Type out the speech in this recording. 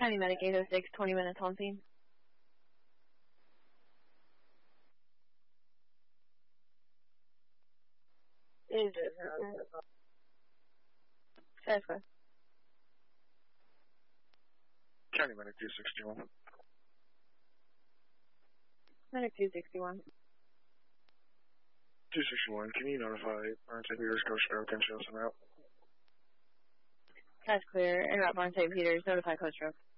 County Medic 806, 20 minutes on scene. Is it? That's good. County Medic 261. Medic 261. 261, can you notify Burn St. Peter's Coast Stroke and show some out? That's clear. Interrupt on St. Peter's. Notify Coast Stroke.